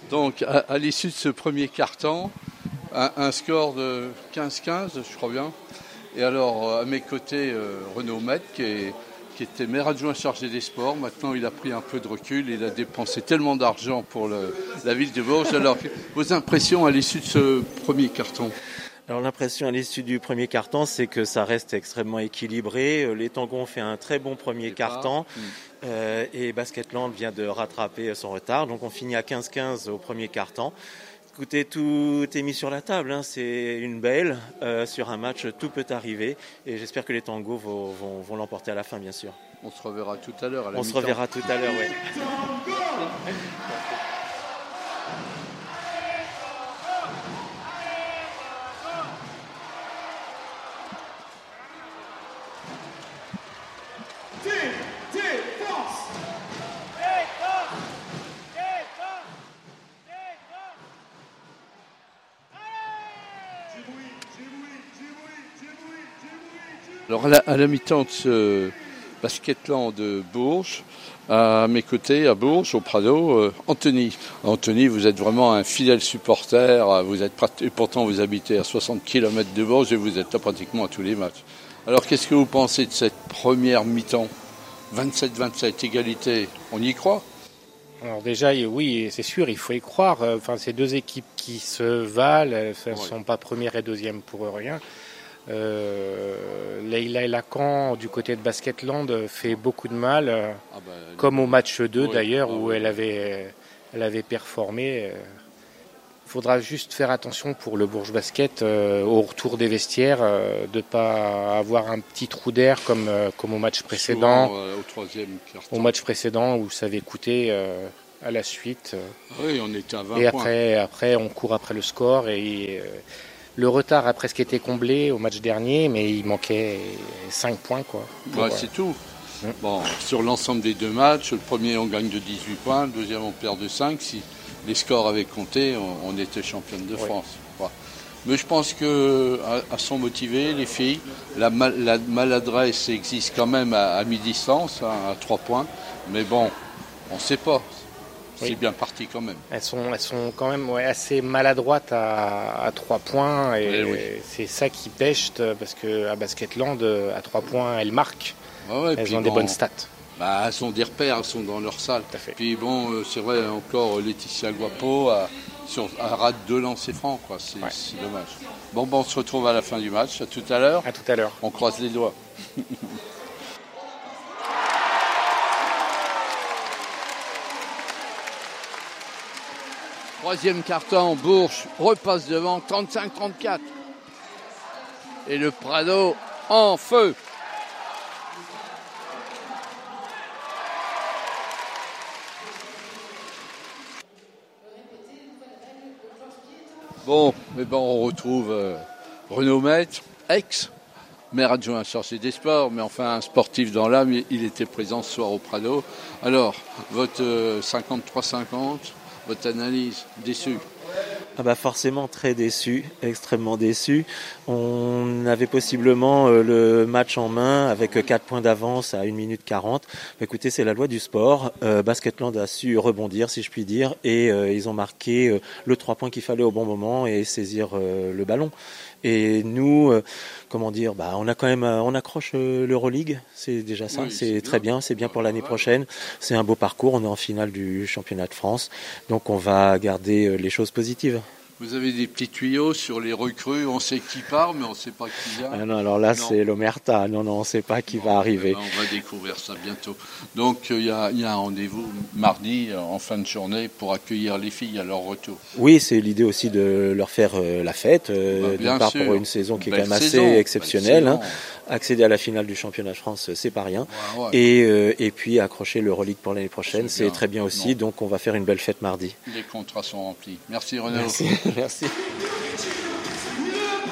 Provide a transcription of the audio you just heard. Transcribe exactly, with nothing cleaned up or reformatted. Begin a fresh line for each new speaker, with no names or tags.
Donc, à, à l'issue de ce premier quart-temps, un, un score de quinze quinze, je crois bien. Et alors, à mes côtés, euh, Renaud Maître, qui, est, qui était maire adjoint chargé des sports. Maintenant, il a pris un peu de recul. Il a dépensé tellement d'argent pour le, la ville de Bourges. Alors, vos impressions à l'issue de ce premier quart-temps?
Alors l'impression à l'issue du premier quart-temps, c'est que ça reste extrêmement équilibré. Les Tangos ont fait un très bon premier quart-temps euh, et Basketland vient de rattraper son retard. Donc on finit à quinze quinze au premier quart-temps. Écoutez, tout est mis sur la table, hein. C'est une belle. Euh, sur un match, tout peut arriver et j'espère que les Tangos vont, vont, vont l'emporter à la fin, bien sûr.
On se reverra tout à l'heure à la
On
mi-temps.
se reverra tout à l'heure, oui.
Alors à la, à la mi-temps de ce Basketland de Bourges, à mes côtés, à Bourges, au Prado, euh, Anthony. Anthony, vous êtes vraiment un fidèle supporter, vous êtes, et pourtant vous habitez à soixante kilomètres de Bourges et vous êtes là pratiquement à tous les matchs. Alors qu'est-ce que vous pensez de cette première mi-temps? vingt-sept vingt-sept, égalité, on y croit?
Alors déjà, oui, c'est sûr, il faut y croire. Enfin, c'est deux équipes qui se valent, elles ne sont pas première et deuxième pour rien. Euh, Leïla et Lacan du côté de Basketland fait beaucoup de mal, ah bah, comme au match deux oui, d'ailleurs ah où oui. elle, avait, elle avait performé. Il faudra juste faire attention pour le Bourges Basket euh, au retour des vestiaires, euh, de ne pas avoir un petit trou d'air comme, euh, comme au match précédent.
Souvent, euh, au troisième quart-temps.
Au match précédent où ça avait coûté euh, à la suite.
Oui, on était à vingt
et
points.
après, après, on court après le score et euh, le retard a presque été comblé au match dernier, mais il manquait cinq points. Quoi,
pour, ouais, c'est euh... tout. Mmh. Bon, sur l'ensemble des deux matchs, le premier on gagne de dix-huit points, le deuxième on perd de cinq. Si les scores avaient compté, on, on était championne de France. Ouais. Ouais. Mais je pense qu'elles sont motivées, les filles. La, mal, la maladresse existe quand même à, à mi-distance, hein, à trois points. Mais bon, on ne sait pas. C'est oui. bien parti quand même.
Elles sont, elles sont quand même ouais, assez maladroites à, à trois points. Et, oui, oui. c'est ça qui pêche, parce qu'à Basketland, à trois points, elles marquent. Ah ouais, elles ont bon, des bonnes stats.
Bah, elles sont des repères, elles sont dans leur salle. Puis bon, c'est vrai, encore Laetitia Guapo a, sur, a rate deux lancers francs, quoi. C'est, ouais. c'est dommage. Bon, bon, on se retrouve à la fin du match. À tout à l'heure.
À tout à l'heure.
On croise les doigts. Troisième quart-temps, Bourges repasse devant, trente-cinq trente-quatre. Et le Prado en feu. Bon, mais bon, on retrouve euh, Renaud Maître, ex maire adjoint chargé des sports, mais enfin un sportif dans l'âme, il était présent ce soir au Prado. Alors, votre euh, cinquante-trois cinquante, votre analyse, déçu?
Ah bah forcément très déçu, extrêmement déçu. On avait possiblement euh, le match en main avec quatre points d'avance à une minute quarante. Mais écoutez, c'est la loi du sport. Euh, Basketland a su rebondir, si je puis dire, et euh, ils ont marqué euh, le trois points qu'il fallait au bon moment et saisir euh, le ballon. Et nous, euh, comment dire, bah on a quand même, on accroche euh, l'Euroleague, c'est déjà ça, oui, c'est, c'est très bien, c'est bien pour l'année prochaine. C'est un beau parcours, on est en finale du championnat de France, donc on va garder euh, les choses positives.
Vous avez des petits tuyaux sur les recrues, on sait qui part, mais on ne sait pas qui vient.
Ah non, alors là, non. C'est l'Omerta. Non, non, on ne sait pas qui bon, va arriver.
Ben, on va découvrir ça bientôt. Donc, il euh, y, y a un rendez-vous mardi, euh, en fin de journée, pour accueillir les filles à leur retour.
Oui, c'est l'idée aussi de leur faire euh, la fête, euh, bah, d'une part sûr. Pour une saison qui est Belle quand même saison. assez exceptionnelle. Hein. Accéder à la finale du championnat de France, c'est pas rien. Ouais, ouais. Et, euh, et puis, accrocher l'Euroleague pour l'année prochaine, c'est, c'est très bien aussi. Non. Donc, on va faire une belle fête mardi.
Les contrats sont remplis. Merci Renaud.
Merci. Merci.